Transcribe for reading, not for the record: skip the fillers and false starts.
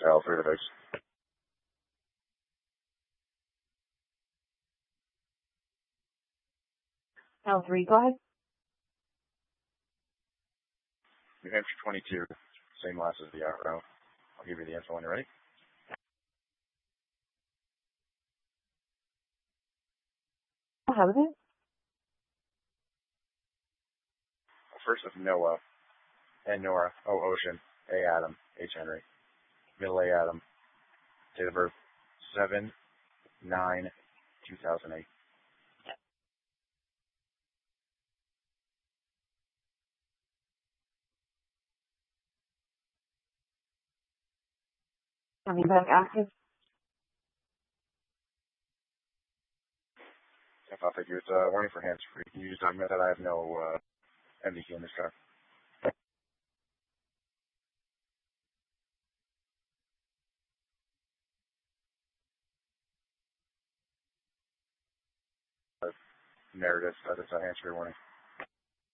L3 to base. L3, go ahead. New Hampshire 22, same last as the out route. I'll give you the info when you're ready. How is it? First is Noah, N Nora, O Ocean, A Adam, H Henry. Middle A Adam. Date of birth 7/9/2008. Coming back active. If I'll take you, it's warning for hands free. Can you just document that I have no MDT in this car? Narrative that it's a hands free warning.